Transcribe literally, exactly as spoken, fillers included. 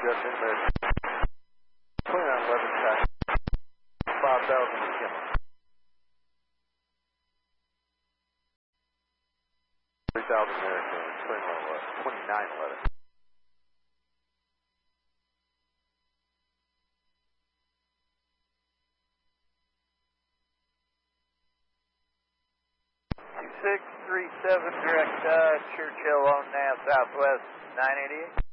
Just in there. twenty-nine eleven, five thousand McKinley. three thousand American, twenty-nine eleven. two six three seven, direct uh, Churchill on now, Southwest nine eighty-eight.